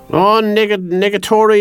Oh, negatory.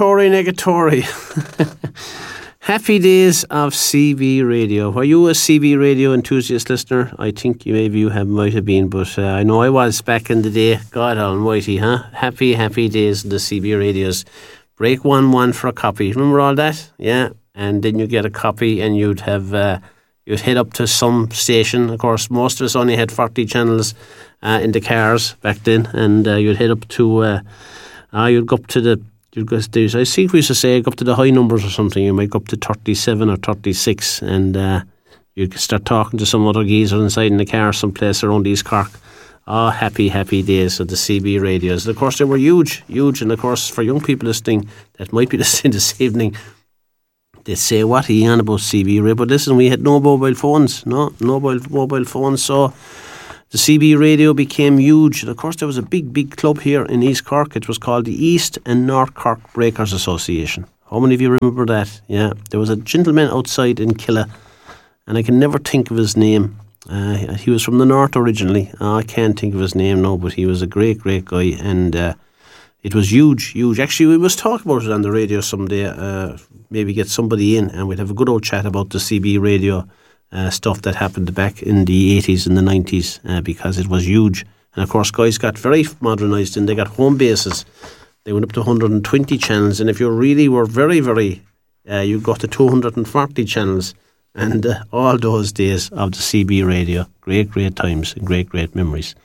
Happy days of CB Radio. Were you a CB Radio enthusiast listener? I think maybe you might have been, but I know I was back in the day. God almighty, huh? Happy days in the CB Radios. Break 1 for a copy. Remember all that? Yeah. And then you get a copy and you'd head up to some station. Of course, most of us only had 40 channels in the cars back then. And you'd head up to, you'd go up to I think we used to say go up to the high numbers or something. You might go up to 37 or 36 and you could start talking to some other geezer inside in the car someplace around East Cork. Oh, happy days of the CB radios. And of course, they were huge. And of course, for young people listening that might be listening this evening, they say, what are you on about CB radio? But listen, we had no mobile phones. No mobile phones. So the CB radio became huge. And of course, there was a big club here in East Cork. It was called the East and North Cork Breakers Association. How many of you remember that? Yeah. There was a gentleman outside in Killa, and I can never think of his name. He was from the north originally. I can't think of his name now, but he was a great guy. And it was huge. Actually, we must talk about it on the radio someday. Maybe get somebody in and we'd have a good old chat about the CB radio stuff that happened back in the 80s and the 90s because it was huge. And of course, guys got very modernised and they got home bases. They went up to 120 channels, and if you really were very, you got to 240 channels. And all those days of the CB radio, great times and great memories.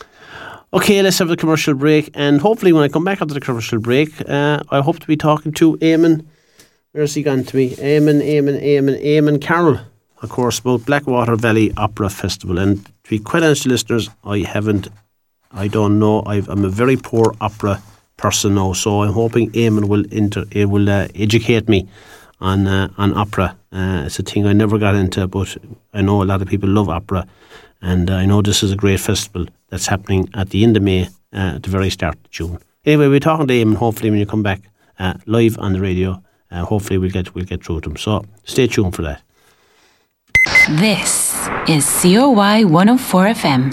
Okay, let's have a commercial break, and hopefully when I come back after the commercial break, I hope to be talking to Eamon. Where's he gone to me? Eamon Carroll, of course, about Blackwater Valley Opera Festival. And to be quite honest, listeners, I don't know. I'm a very poor opera person now, so I'm hoping Eamon will educate me on opera. It's a thing I never got into, but I know a lot of people love opera, and I know this is a great festival that's happening at the end of May, at the very start of June. Anyway, we're talking to him, and hopefully when you come back live on the radio, hopefully we'll get through to him. So stay tuned for that. This is COY 104 FM.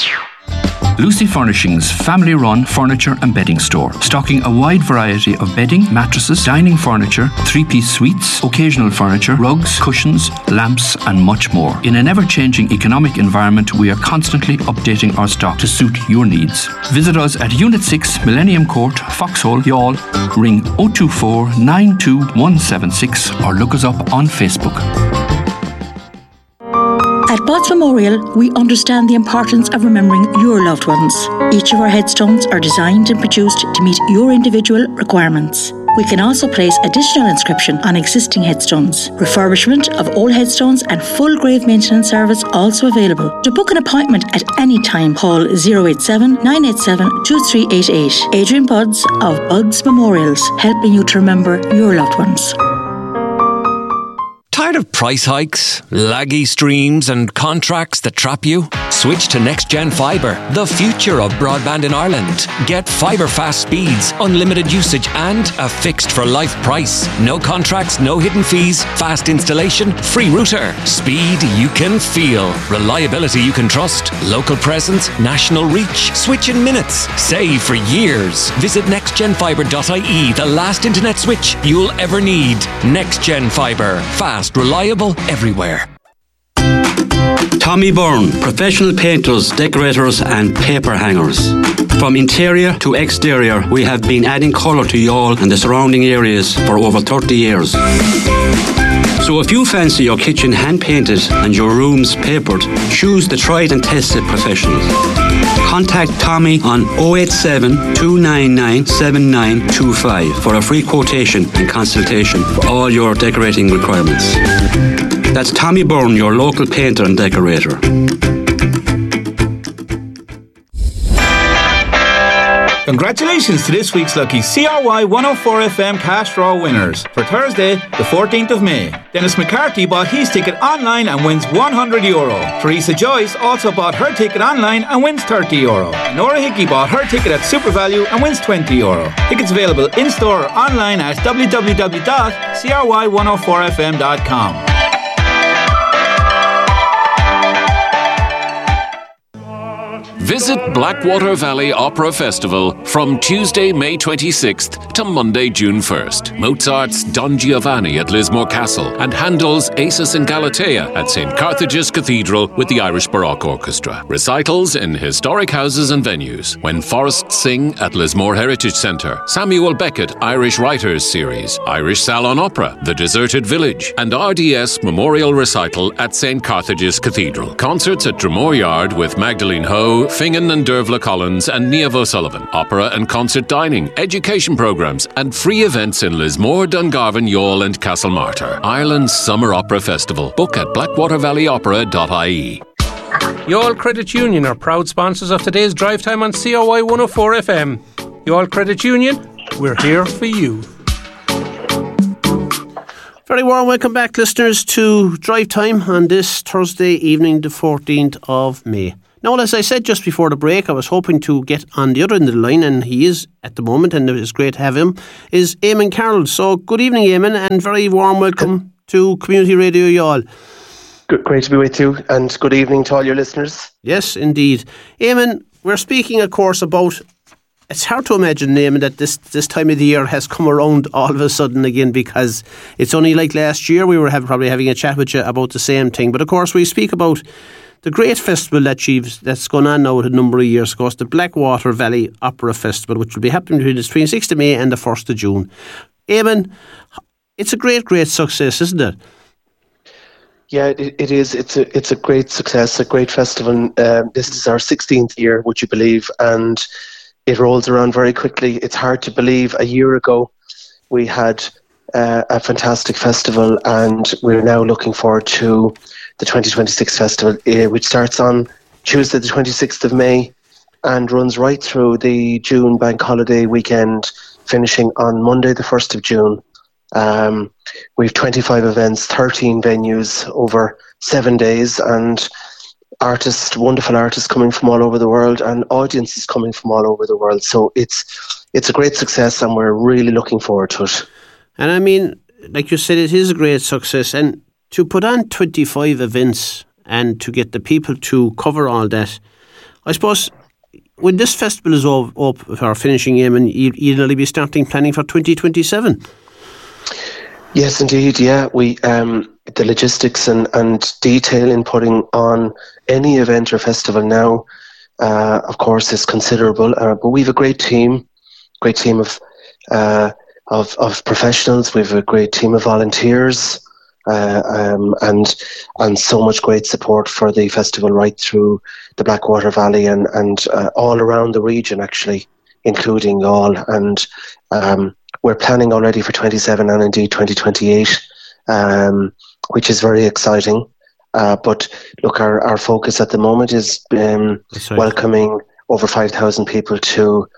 Lucy Furnishings family-run furniture and bedding store, stocking a wide variety of bedding, mattresses, dining furniture, three-piece suites, occasional furniture, rugs, cushions, lamps and much more. In an ever-changing economic environment, we are constantly updating our stock to suit your needs. Visit us at Unit 6, Millennium Court, Foxhole, Youghal, ring 024 92176 or look us up on Facebook. At Bud's Memorial, we understand the importance of remembering your loved ones. Each of our headstones are designed and produced to meet your individual requirements. We can also place additional inscription on existing headstones. Refurbishment of old headstones and full grave maintenance service also available. To book an appointment at any time, call 087 987 2388. Adrian Budds of Budds Memorials, helping you to remember your loved ones. Tired of price hikes, laggy streams and contracts that trap you? Switch to Next Gen Fibre, the future of broadband in Ireland. Get fibre fast speeds, unlimited usage and a fixed for life price. No contracts, no hidden fees, fast installation, free router. Speed you can feel. Reliability you can trust. Local presence, national reach. Switch in minutes. Save for years. Visit nextgenfibre.ie, the last internet switch you'll ever need. Next Gen Fibre. Fast, reliable everywhere. Tommy Byrne, professional painters, decorators and paper hangers. From interior to exterior, we have been adding colour to Youghal and the surrounding areas for over 30 years. So if you fancy your kitchen hand-painted and your rooms papered, choose the tried and tested professionals. Contact Tommy on 087 299 7925 for a free quotation and consultation for all your decorating requirements. That's Tommy Byrne, your local painter and decorator. Congratulations to this week's lucky CRY 104 FM cash draw winners. For Thursday, the 14th of May, Dennis McCarthy bought his ticket online and wins €100. Teresa Joyce also bought her ticket online and wins €30. Nora Hickey bought her ticket at SuperValue and wins €20. Tickets available in-store or online at www.cry104fm.com. Visit Blackwater Valley Opera Festival from Tuesday, May 26th to Monday, June 1st. Mozart's Don Giovanni at Lismore Castle and Handel's Acis and Galatea at St. Carthage's Cathedral with the Irish Baroque Orchestra. Recitals in historic houses and venues. When Forests Sing at Lismore Heritage Centre. Samuel Beckett Irish Writers Series. Irish Salon Opera, The Deserted Village, and RDS Memorial Recital at St. Carthage's Cathedral. Concerts at Dromore Yard with Magdalene Ho, Fingan and Dervla Collins and Niamh O'Sullivan. Opera and concert dining, education programmes and free events in Lismore, Dungarvan, Youghal and Castlemartyr. Ireland's Summer Opera Festival. Book at blackwatervalleyopera.ie. Youghal Credit Union are proud sponsors of today's drive time on COY 104 FM. Youghal Credit Union, we're here for you. Very warm welcome back, listeners, to Drive Time on this Thursday evening, the 14th of May. Now, as I said just before the break, I was hoping to get on the other end of the line, and he is at the moment, and it's great to have him, is Eamon Carroll. So, good evening, Eamon, and very warm welcome to Community Radio Youghal. Great to be with you, and good evening to all your listeners. Yes, indeed. Eamon, we're speaking, of course, about... It's hard to imagine, Eamon, that this time of the year has come around all of a sudden again, because it's only like last year we were probably having a chat with you about the same thing. But of course, we speak about the great festival that's gone on now a number of years ago. It's the Blackwater Valley Opera Festival, which will be happening between the 26th of May and the 1st of June. Eamon, it's a great success, isn't it? Yeah, it is. It's a great success, a great festival. This is our 16th year, would you believe? And it rolls around very quickly. It's hard to believe. A year ago, we had a fantastic festival, and we're now looking forward to the 2026 festival, which starts on Tuesday, the 26th of May, and runs right through the June bank holiday weekend, finishing on Monday, the 1st of June. We've 25 events, 13 venues over 7 days, and wonderful artists coming from all over the world, and audiences coming from all over the world. So it's a great success, and we're really looking forward to it. And I mean, like you said, it is a great success, and to put on 25 events and to get the people to cover all that, I suppose when this festival is up or finishing, and you'll nearly be starting planning for 2027. Yes, indeed. Yeah, we the logistics and detail in putting on any event or festival now, of course, is considerable. But we have a great team of professionals. We have a great team of volunteers, and so much great support for the festival right through the Blackwater Valley and all around the region, actually, including Youghal. And we're planning already for 27 and indeed 2028, which is very exciting. But look, our focus at the moment is welcoming over 5,000 people to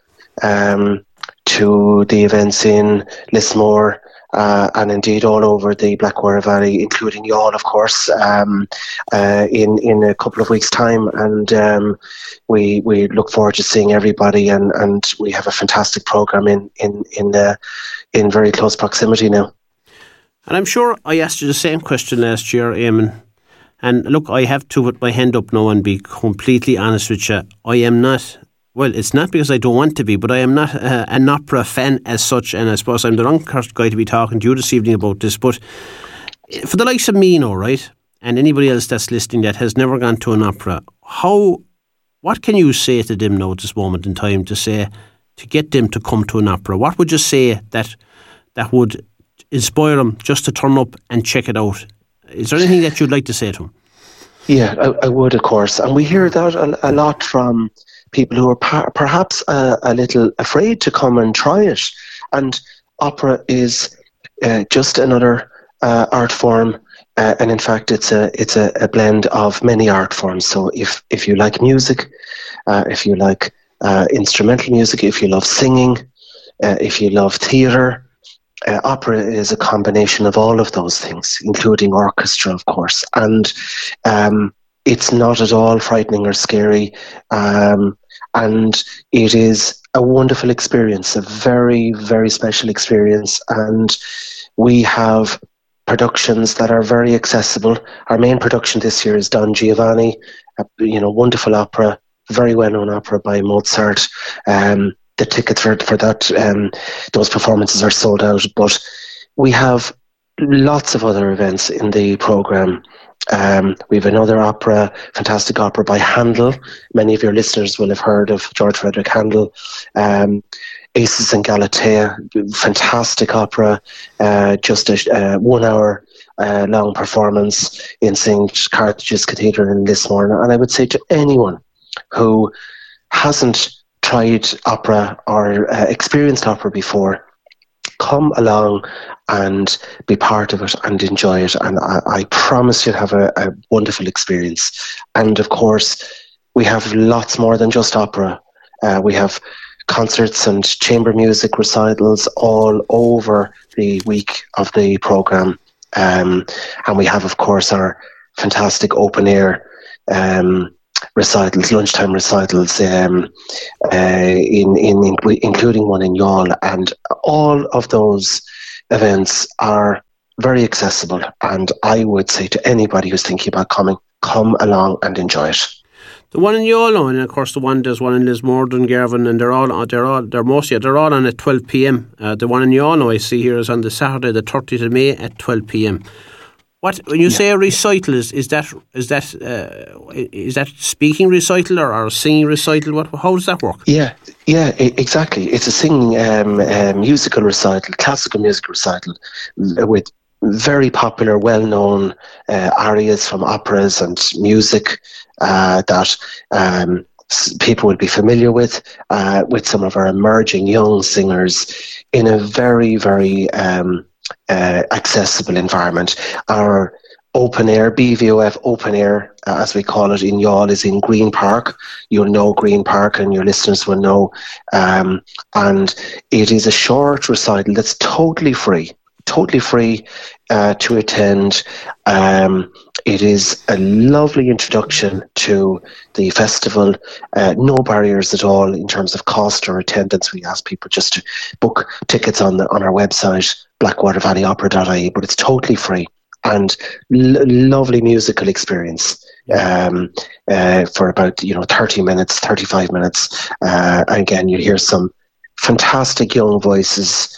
the events in Lismore, and indeed all over the Blackwater Valley, including Youghal, of course, in a couple of weeks' time. And we look forward to seeing everybody, and we have a fantastic programme in very close proximity now. And I'm sure I asked you the same question last year, Eamon. And look, I have to put my hand up now and be completely honest with you. I am not... Well, it's not because I don't want to be, but I am not an opera fan as such, and I suppose I'm the wrong guy to be talking to you this evening about this. But for the likes of me, right, and anybody else that's listening that has never gone to an opera, what can you say to them now at this moment in time to get them to come to an opera? What would you say that would inspire them just to turn up and check it out? Is there anything that you'd like to say to them? Yeah, I would, of course. And we hear that a lot from people who are perhaps a little afraid to come and try it. And opera is just another art form, and in fact it's a blend of many art forms. So if you like music, if you like instrumental music, if you love singing, if you love theatre, opera is a combination of all of those things, including orchestra, of course. And it's not at all frightening or scary. And it is a wonderful experience, a very, very special experience. And we have productions that are very accessible. Our main production this year is Don Giovanni, wonderful opera, very well-known opera by Mozart. The tickets for that those performances are sold out, but we have lots of other events in the programme. We have another opera, fantastic opera by Handel. Many of your listeners will have heard of George Frederick Handel. Acis and Galatea, fantastic opera, just a 1 hour long performance in St. Carthage's Cathedral in Lismore. And I would say to anyone who hasn't tried opera or experienced opera before, come along and be part of it and enjoy it. And I promise you'll have a wonderful experience. And of course, we have lots more than just opera. We have concerts and chamber music recitals all over the week of the programme. And we have, of course, our fantastic open air recitals, lunchtime recitals, including one in Youghal, and all of those events are very accessible. And I would say to anybody who's thinking about coming, come along and enjoy it. The one in Youghal, and of course there's one in Lismore, Dungarvan, and they're all on at 12 p.m. The one in Youghal I see here is on the Saturday, the 30th of May at 12 p.m. When you say a recital, is that speaking recital or a singing recital? How does that work? Yeah, exactly. It's a singing musical recital, classical music recital, with very popular, well-known arias from operas and music that people will be familiar with some of our emerging young singers in a very, very accessible environment. Our open air, BVOF open air, as we call it in Youghal, is in Green Park. You'll know Green Park and your listeners will know. And it is a short recital that's totally free to attend. It is a lovely introduction to the festival. No barriers at all in terms of cost or attendance. We ask people just to book tickets on our website, blackwatervalleyopera.ie, but it's totally free and lovely musical experience for about 30 minutes, 35 minutes. Again, you hear some fantastic young voices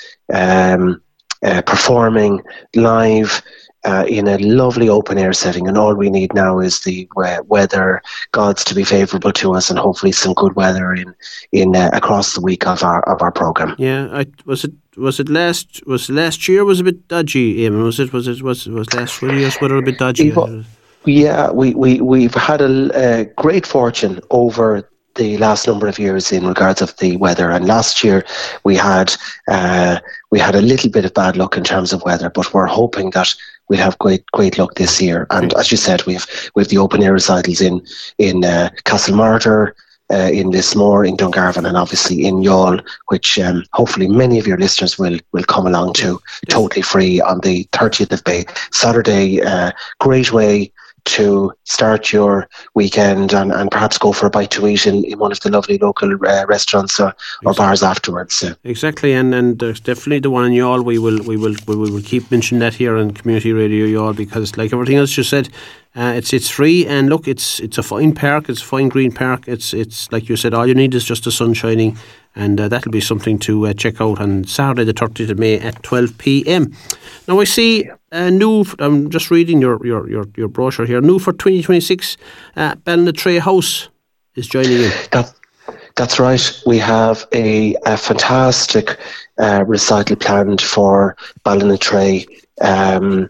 performing live in a lovely open air setting, and all we need now is the weather gods to be favourable to us, and hopefully some good weather in across the week of our programme. Yeah, was it last year was a bit dodgy, Eamon? Was last year's weather a bit dodgy? Yeah, we've had a great fortune over the last number of years in regards of the weather, and last year we had a little bit of bad luck in terms of weather, but we're hoping that we have great luck this year. And as you said, we've the open air recitals in Castlemartyr, in Lismore, in Dungarvan, and obviously in Youghal, which hopefully many of your listeners will come along to, totally free on the 30th of May, Saturday. Great way to start your weekend and perhaps go for a bite to eat in one of the lovely local restaurants or bars afterwards. Exactly, and there's definitely the one in Youghal. We will keep mentioning that here on Community Radio Youghal, because like everything else you said, it's free, and look, it's a fine park, it's a fine green park. It's like you said, all you need is just the sun shining, and that'll be something to check out on Saturday the 30th of May at 12 p.m. Now I see new. I'm just reading your brochure here. New for 2026, Ballinatray House is joining in. That's right. We have a fantastic recital planned for Ballinatray on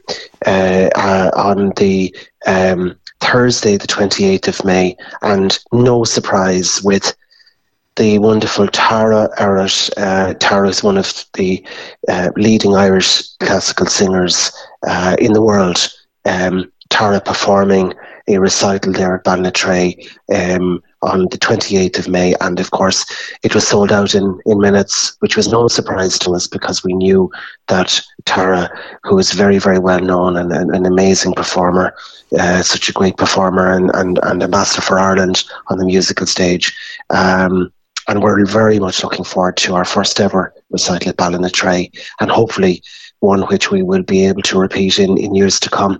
the Thursday, the 28th of May, and no surprise, with the wonderful Tara Arrett. Tara is one of the leading Irish classical singers in the world. Tara performing a recital there at Ballinatray on the 28th of May, and of course it was sold out in minutes, which was no surprise to us, because we knew that Tara, who is very, very well known and an amazing performer, such a great performer and ambassador for Ireland on the musical stage, and we're very much looking forward to our first ever recital at Ballinatray, and hopefully one which we will be able to repeat in years to come.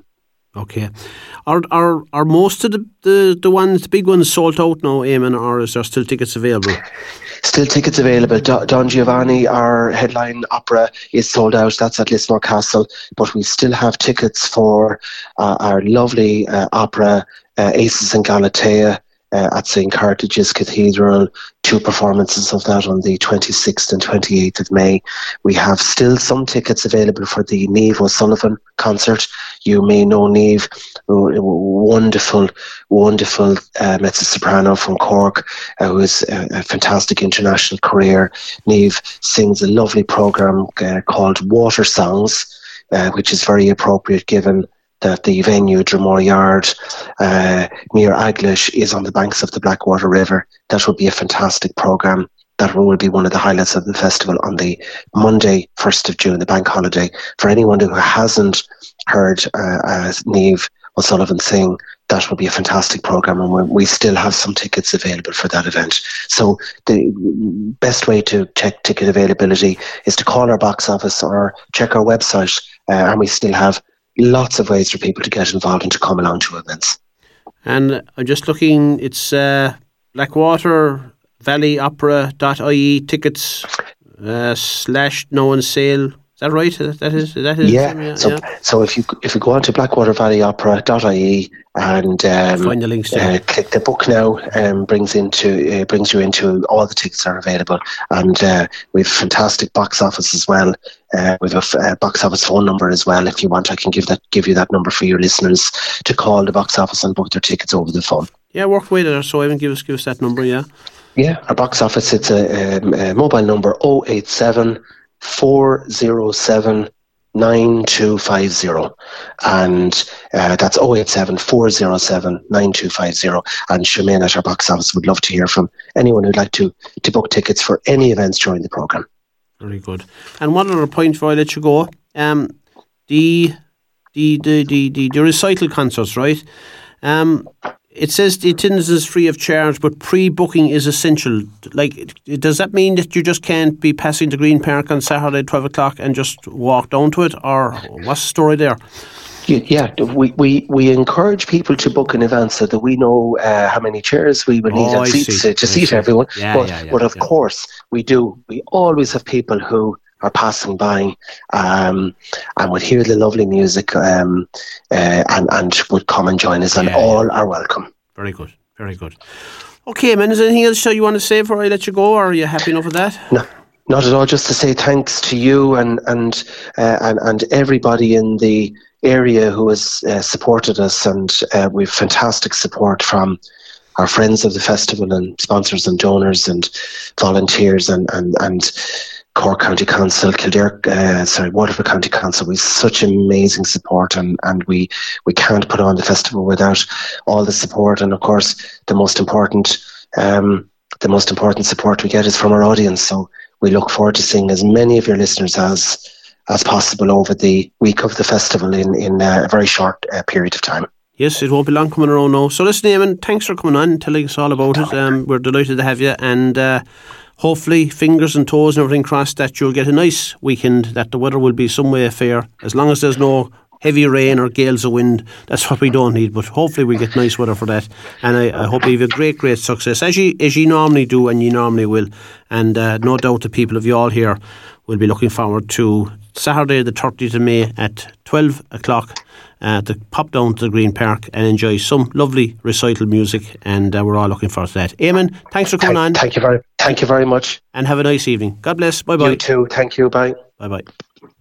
Okay. Are most of the ones, the big ones, sold out now, Eamon, or is there still tickets available? Still tickets available. Don Giovanni, our headline opera, is sold out. That's at Lismore Castle. But we still have tickets for our lovely opera, Aces and Galatea, at St. Carthage's Cathedral. 2 performances of that on the 26th and 28th of May. We have still some tickets available for the Niamh O'Sullivan concert. You may know Niamh, wonderful mezzo-soprano from Cork, who has a fantastic international career. Niamh sings a lovely programme called Water Songs, which is very appropriate given that the venue, Dromore Yard, near Aglish, is on the banks of the Blackwater River. That will be a fantastic programme. That will be one of the highlights of the festival on the Monday, 1st of June, the bank holiday. For anyone who hasn't heard Niamh O'Sullivan sing, that will be a fantastic programme, and we still have some tickets available for that event. So the best way to check ticket availability is to call our box office or check our website, and we still have lots of ways for people to get involved and to come along to events. And I'm just looking, it's Blackwater Valley Opera.ie tickets / no on sale. Is that right? That is. Yeah. So if you go on to Blackwater Valley Opera.ie and find the links there. Click the book now, brings you into all the tickets that are available, and we have fantastic box office as well. We have a box office phone number as well. If you want, I can give you that number for your listeners to call the box office and book their tickets over the phone. Yeah, work with it. So Evan, give us that number. Yeah. Yeah, our box office. It's a mobile number 087 407 9250, and that's 087 407 9250. And Shemaine at our box office would love to hear from anyone who'd like to book tickets for any events during the programme. Very good. And one other point before I let you go, the recital concerts, right? It says the attendance is free of charge, but pre-booking is essential. Like, does that mean that you just can't be passing the Green Park on Saturday at 12 o'clock and just walk down to it, or what's the story there? Yeah, we encourage people to book in advance so that we know how many chairs we will need and seats to seat everyone. But of course, we do. We always have people who are passing by and would hear the lovely music and would come and join us, and all are welcome. Very good, very good. Okay, man, is there anything else you want to say before I let you go, or are you happy enough with that? No, not at all. Just to say thanks to you and everybody in the area who has supported us, and we've fantastic support from our friends of the festival and sponsors and donors and volunteers and Cork County Council, Waterford County Council. We've such amazing support, and we can't put on the festival without all the support. And of course, the most important support we get is from our audience. So we look forward to seeing as many of your listeners as possible over the week of the festival in a very short period of time. Yes, it won't be long coming around now. So listen, Eamon, thanks for coming on and telling us all about it. We're delighted to have you, and hopefully, fingers and toes and everything crossed, that you'll get a nice weekend, that the weather will be some way fair, as long as there's no heavy rain or gales of wind. That's what we don't need, but hopefully we get nice weather for that. And I hope you have a great success, as you normally do and you normally will. And no doubt the people of Youghal here will be looking forward to Saturday the 30th of May at 12 o'clock to pop down to the Green Park and enjoy some lovely recital music, and we're all looking forward to that. Eamon, thanks for coming on. Thank you very much. And have a nice evening. God bless. Bye-bye. You too. Thank you. Bye. Bye-bye.